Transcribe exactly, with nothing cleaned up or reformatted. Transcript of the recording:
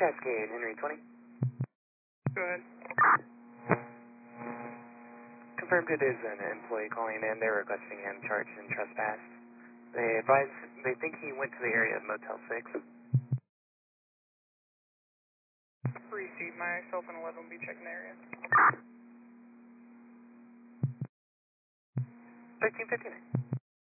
Cascade, Henry twenty. Go ahead. Confirmed it is an employee calling in. They're requesting him charged in trespass. They advise, they think he went to the area of Motel six. Receive myself and eleven will be checking the area. thirteen fifty-nine.